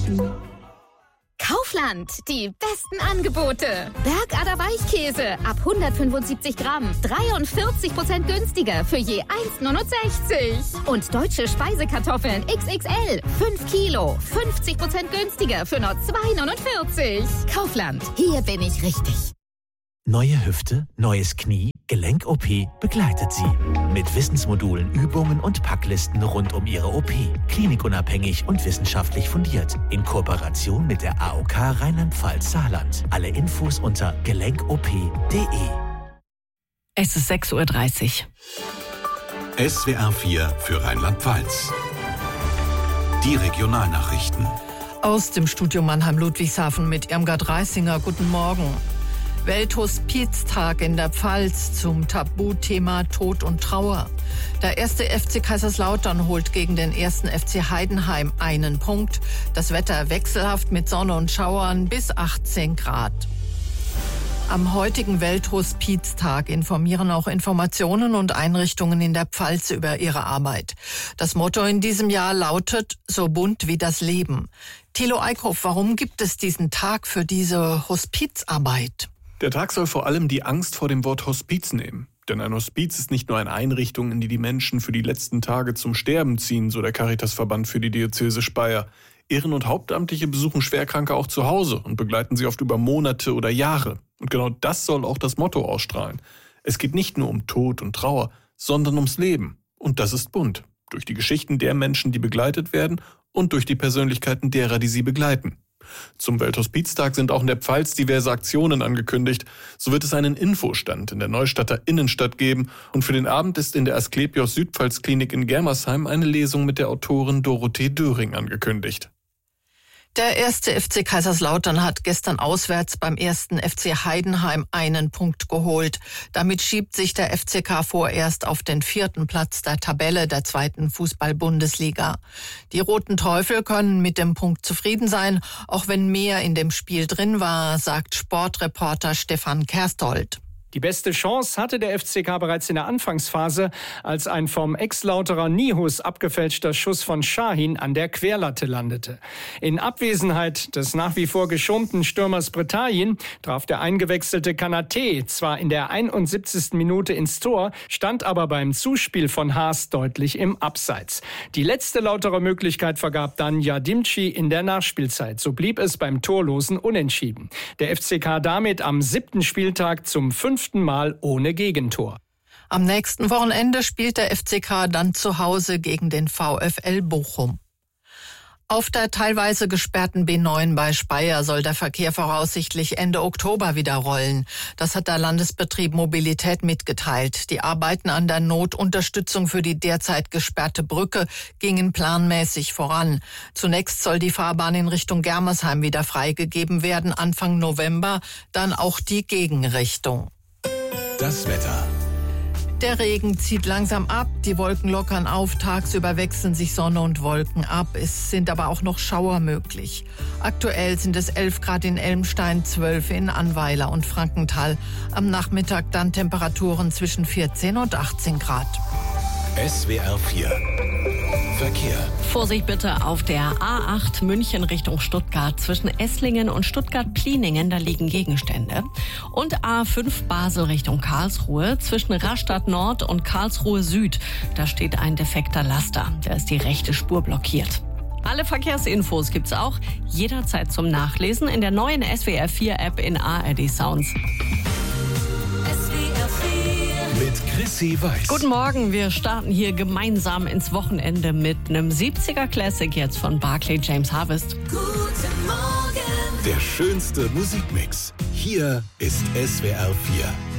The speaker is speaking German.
Kaufland, die besten Angebote. Bergader Weichkäse ab 175 Gramm, 43% günstiger für je 1,69. Und deutsche Speisekartoffeln XXL, 5 Kilo, 50% günstiger für nur 2,49. Kaufland, hier bin ich richtig. Neue Hüfte, neues Knie, Gelenk-OP begleitet Sie. Mit Wissensmodulen, Übungen und Packlisten rund um Ihre OP. Klinikunabhängig und wissenschaftlich fundiert. In Kooperation mit der AOK Rheinland-Pfalz-Saarland. Alle Infos unter gelenkop.de. Es ist 6:30 Uhr. SWR 4 für Rheinland-Pfalz. Die Regionalnachrichten. Aus dem Studio Mannheim-Ludwigshafen mit Irmgard Reisinger. Guten Morgen. Welthospiztag in der Pfalz zum Tabuthema Tod und Trauer. Der erste FC Kaiserslautern holt gegen den ersten FC Heidenheim einen Punkt. Das Wetter wechselhaft mit Sonne und Schauern bis 18 Grad. Am heutigen Welthospiztag informieren auch Informationen und Einrichtungen in der Pfalz über ihre Arbeit. Das Motto in diesem Jahr lautet: So bunt wie das Leben. Thilo Eickhoff, warum gibt es diesen Tag für diese Hospizarbeit? Der Tag soll vor allem die Angst vor dem Wort Hospiz nehmen. Denn ein Hospiz ist nicht nur eine Einrichtung, in die die Menschen für die letzten Tage zum Sterben ziehen, so der Caritasverband für die Diözese Speyer. Ehren- und Hauptamtliche besuchen Schwerkranke auch zu Hause und begleiten sie oft über Monate oder Jahre. Und genau das soll auch das Motto ausstrahlen. Es geht nicht nur um Tod und Trauer, sondern ums Leben. Und das ist bunt. Durch die Geschichten der Menschen, die begleitet werden, und durch die Persönlichkeiten derer, die sie begleiten. Zum Welthospiztag sind auch in der Pfalz diverse Aktionen angekündigt. So wird es einen Infostand in der Neustadter Innenstadt geben. Und für den Abend ist in der Asklepios Südpfalz-Klinik in Germersheim eine Lesung mit der Autorin Dorothee Döring angekündigt. Der erste FC Kaiserslautern hat gestern auswärts beim ersten FC Heidenheim einen Punkt geholt. Damit schiebt sich der FCK vorerst auf den 4. Platz der Tabelle der 2. Fußball-Bundesliga. Die Roten Teufel können mit dem Punkt zufrieden sein, auch wenn mehr in dem Spiel drin war, sagt Sportreporter Stefan Kerstold. Die beste Chance hatte der FCK bereits in der Anfangsphase, als ein vom Ex-Lauterer Nihus abgefälschter Schuss von Şahin an der Querlatte landete. In Abwesenheit des nach wie vor geschonten Stürmers Bretagne traf der eingewechselte Kanaté zwar in der 71. Minute ins Tor, stand aber beim Zuspiel von Haas deutlich im Abseits. Die letzte Lauterer Möglichkeit vergab dann Yardimci in der Nachspielzeit. So blieb es beim torlosen Unentschieden. Der FCK damit am 7. Spieltag zum 5. Mal ohne Gegentor. Am nächsten Wochenende spielt der FCK dann zu Hause gegen den VfL Bochum. Auf der teilweise gesperrten B9 bei Speyer soll der Verkehr voraussichtlich Ende Oktober wieder rollen. Das hat der Landesbetrieb Mobilität mitgeteilt. Die Arbeiten an der Notunterstützung für die derzeit gesperrte Brücke gingen planmäßig voran. Zunächst soll die Fahrbahn in Richtung Germersheim wieder freigegeben werden, Anfang November, dann auch die Gegenrichtung. Das Wetter. Der Regen zieht langsam ab, die Wolken lockern auf, tagsüber wechseln sich Sonne und Wolken ab. Es sind aber auch noch Schauer möglich. Aktuell sind es 11 Grad in Elmstein, 12 in Annweiler und Frankenthal. Am Nachmittag dann Temperaturen zwischen 14 und 18 Grad. SWR 4 Verkehr. Vorsicht bitte auf der A8 München Richtung Stuttgart. Zwischen Esslingen und Stuttgart-Pliningen, da liegen Gegenstände. Und A5 Basel Richtung Karlsruhe. Zwischen Rastatt Nord und Karlsruhe Süd, da steht ein defekter Laster. Da ist die rechte Spur blockiert. Alle Verkehrsinfos gibt's auch jederzeit zum Nachlesen in der neuen SWR 4 App in ARD Sounds. Mit Chrissy Weiß. Guten Morgen, wir starten hier gemeinsam ins Wochenende mit einem 70er Classic jetzt von Barclay James Harvest. Der schönste Musikmix. Hier ist SWR 4.